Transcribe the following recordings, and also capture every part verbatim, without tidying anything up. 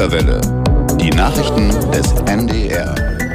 Okerwelle. Die Nachrichten des N D R.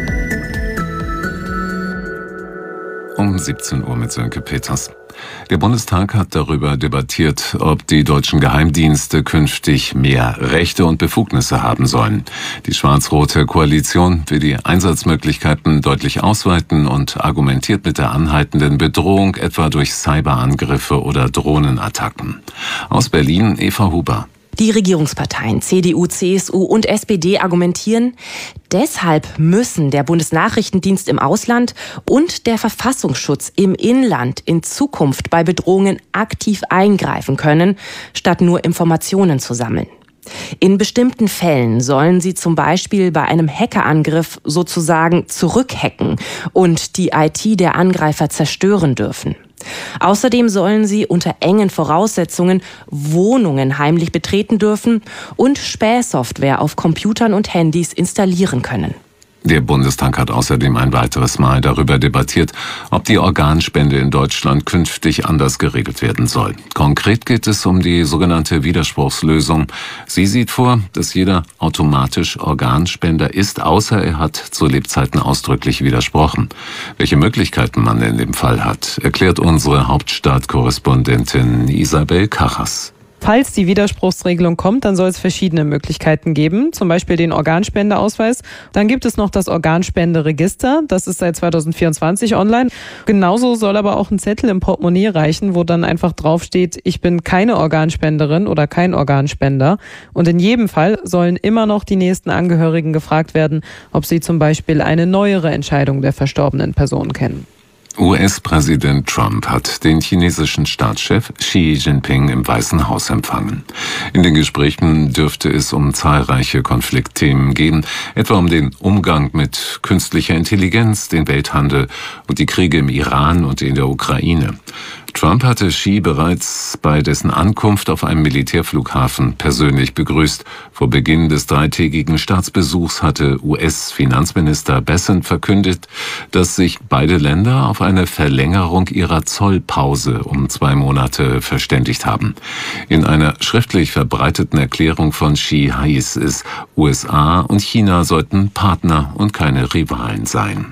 Um siebzehn Uhr mit Sönke Peters. Der Bundestag hat darüber debattiert, ob die deutschen Geheimdienste künftig mehr Rechte und Befugnisse haben sollen. Die schwarz-rote Koalition will die Einsatzmöglichkeiten deutlich ausweiten und argumentiert mit der anhaltenden Bedrohung etwa durch Cyberangriffe oder Drohnenattacken. Aus Berlin Eva Huber. Die Regierungsparteien C D U, C S U und S P D argumentieren, deshalb müssen der Bundesnachrichtendienst im Ausland und der Verfassungsschutz im Inland in Zukunft bei Bedrohungen aktiv eingreifen können, statt nur Informationen zu sammeln. In bestimmten Fällen sollen sie zum Beispiel bei einem Hackerangriff sozusagen zurückhacken und die I T der Angreifer zerstören dürfen. Außerdem sollen sie unter engen Voraussetzungen Wohnungen heimlich betreten dürfen und Spähsoftware auf Computern und Handys installieren können. Der Bundestag hat außerdem ein weiteres Mal darüber debattiert, ob die Organspende in Deutschland künftig anders geregelt werden soll. Konkret geht es um die sogenannte Widerspruchslösung. Sie sieht vor, dass jeder automatisch Organspender ist, außer er hat zu Lebzeiten ausdrücklich widersprochen. Welche Möglichkeiten man in dem Fall hat, erklärt unsere Hauptstadtkorrespondentin Isabel Kachas. Falls die Widerspruchsregelung kommt, dann soll es verschiedene Möglichkeiten geben, zum Beispiel den Organspendeausweis. Dann gibt es noch das Organspenderegister, das ist seit zweitausendvierundzwanzig online. Genauso soll aber auch ein Zettel im Portemonnaie reichen, wo dann einfach draufsteht, ich bin keine Organspenderin oder kein Organspender. Und in jedem Fall sollen immer noch die nächsten Angehörigen gefragt werden, ob sie zum Beispiel eine neuere Entscheidung der verstorbenen Person kennen. U S-Präsident Trump hat den chinesischen Staatschef Xi Jinping im Weißen Haus empfangen. In den Gesprächen dürfte es um zahlreiche Konfliktthemen gehen, etwa um den Umgang mit künstlicher Intelligenz, den Welthandel und die Kriege im Iran und in der Ukraine. Trump hatte Xi bereits bei dessen Ankunft auf einem Militärflughafen persönlich begrüßt. Vor Beginn des dreitägigen Staatsbesuchs hatte U S-Finanzminister Bessent verkündet, dass sich beide Länder auf eine Verlängerung ihrer Zollpause um zwei Monate verständigt haben. In einer schriftlich verbreiteten Erklärung von Xi hieß es, U S A und China sollten Partner und keine Rivalen sein.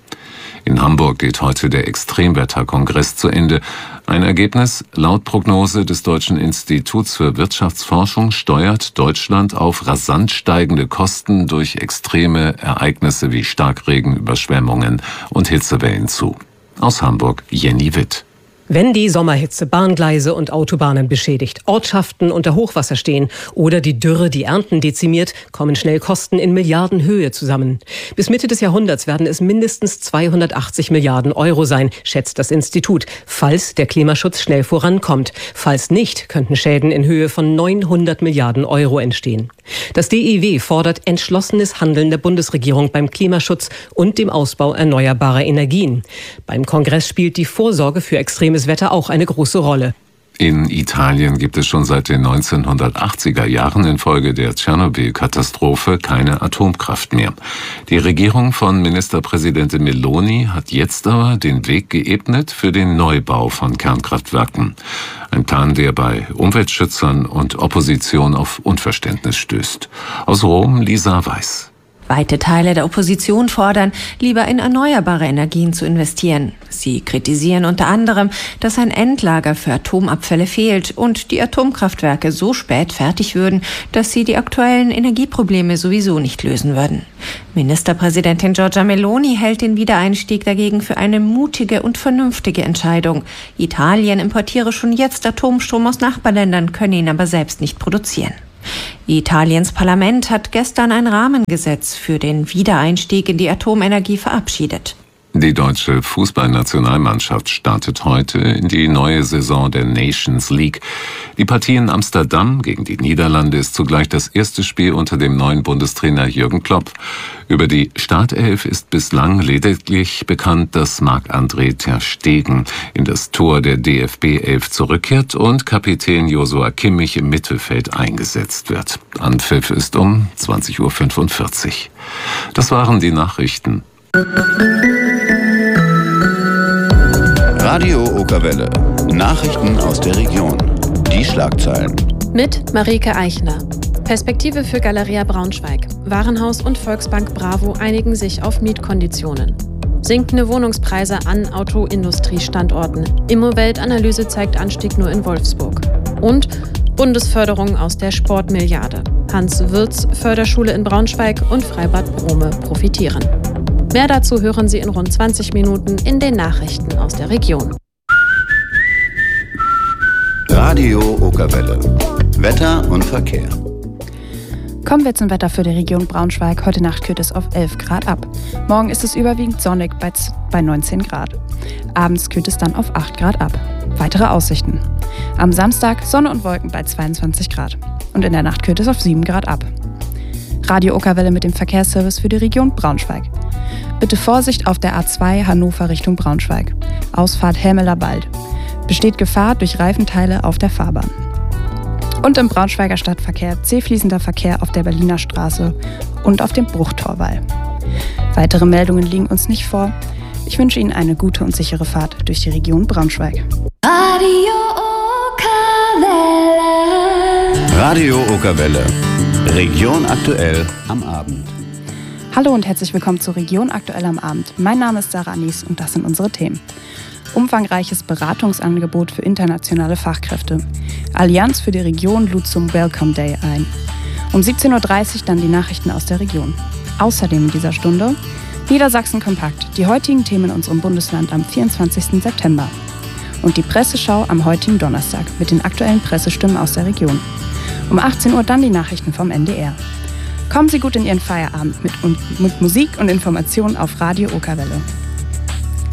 In Hamburg geht heute der Extremwetterkongress zu Ende. Ein Ergebnis: Laut Prognose des Deutschen Instituts für Wirtschaftsforschung steuert Deutschland auf rasant steigende Kosten durch extreme Ereignisse wie Starkregen, Überschwemmungen und Hitzewellen zu. Aus Hamburg Jenny Witt. Wenn die Sommerhitze Bahngleise und Autobahnen beschädigt, Ortschaften unter Hochwasser stehen oder die Dürre die Ernten dezimiert, kommen schnell Kosten in Milliardenhöhe zusammen. Bis Mitte des Jahrhunderts werden es mindestens zweihundertachtzig Milliarden Euro sein, schätzt das Institut, falls der Klimaschutz schnell vorankommt. Falls nicht, könnten Schäden in Höhe von neunhundert Milliarden Euro entstehen. Das D I W fordert entschlossenes Handeln der Bundesregierung beim Klimaschutz und dem Ausbau erneuerbarer Energien. Beim Kongress spielt die Vorsorge für extreme Wetter auch eine große Rolle. In Italien gibt es schon seit den neunzehnhundertachtziger Jahren infolge der Tschernobyl-Katastrophe keine Atomkraft mehr. Die Regierung von Ministerpräsidentin Meloni hat jetzt aber den Weg geebnet für den Neubau von Kernkraftwerken. Ein Plan, der bei Umweltschützern und Opposition auf Unverständnis stößt. Aus Rom Lisa Weiß. Weite Teile der Opposition fordern, lieber in erneuerbare Energien zu investieren. Sie kritisieren unter anderem, dass ein Endlager für Atomabfälle fehlt und die Atomkraftwerke so spät fertig würden, dass sie die aktuellen Energieprobleme sowieso nicht lösen würden. Ministerpräsidentin Giorgia Meloni hält den Wiedereinstieg dagegen für eine mutige und vernünftige Entscheidung. Italien importiere schon jetzt Atomstrom aus Nachbarländern, könne ihn aber selbst nicht produzieren. Italiens Parlament hat gestern ein Rahmengesetz für den Wiedereinstieg in die Atomenergie verabschiedet. Die deutsche Fußballnationalmannschaft startet heute in die neue Saison der Nations League. Die Partie in Amsterdam gegen die Niederlande ist zugleich das erste Spiel unter dem neuen Bundestrainer Jürgen Klopp. Über die Startelf ist bislang lediglich bekannt, dass Marc-André ter Stegen in das Tor der D F B-Elf zurückkehrt und Kapitän Joshua Kimmich im Mittelfeld eingesetzt wird. Anpfiff ist um zwanzig Uhr fünfundvierzig. Das waren die Nachrichten. Radio Okerwelle. Nachrichten aus der Region. Die Schlagzeilen. Mit Marike Eichner. Perspektive für Galeria Braunschweig. Warenhaus und Volksbank Bravo einigen sich auf Mietkonditionen. Sinkende Wohnungspreise an Autoindustriestandorten. Immowelt-Analyse zeigt Anstieg nur in Wolfsburg. Und Bundesförderung aus der Sportmilliarde. Hans-Wirz-Förderschule in Braunschweig und Freibad Brome profitieren. Mehr dazu hören Sie in rund zwanzig Minuten in den Nachrichten aus der Region. Radio Okerwelle. Wetter und Verkehr. Kommen wir zum Wetter für die Region Braunschweig. Heute Nacht kühlt es auf elf Grad ab. Morgen ist es überwiegend sonnig bei, bei neunzehn Grad. Abends kühlt es dann auf acht Grad ab. Weitere Aussichten. Am Samstag Sonne und Wolken bei zweiundzwanzig Grad. Und in der Nacht kühlt es auf sieben Grad ab. Radio Okerwelle mit dem Verkehrsservice für die Region Braunschweig. Bitte Vorsicht auf der A zwei Hannover Richtung Braunschweig. Ausfahrt Helmeler Wald. Besteht Gefahr durch Reifenteile auf der Fahrbahn. Und im Braunschweiger Stadtverkehr zähfließender Verkehr auf der Berliner Straße und auf dem Bruchtorwall. Weitere Meldungen liegen uns nicht vor. Ich wünsche Ihnen eine gute und sichere Fahrt durch die Region Braunschweig. Radio Okerwelle. Radio Okerwelle. Region aktuell am Abend. Hallo und herzlich willkommen zur Region aktuell am Abend. Mein Name ist Sarah Anis und das sind unsere Themen. Umfangreiches Beratungsangebot für internationale Fachkräfte. Allianz für die Region lud zum Welcome Day ein. Um siebzehn Uhr dreißig dann die Nachrichten aus der Region. Außerdem in dieser Stunde Niedersachsen kompakt, die heutigen Themen in unserem Bundesland am vierundzwanzigsten September. Und die Presseschau am heutigen Donnerstag mit den aktuellen Pressestimmen aus der Region. Um achtzehn Uhr dann die Nachrichten vom N D R. Kommen Sie gut in Ihren Feierabend mit, mit Musik und Informationen auf Radio Okerwelle.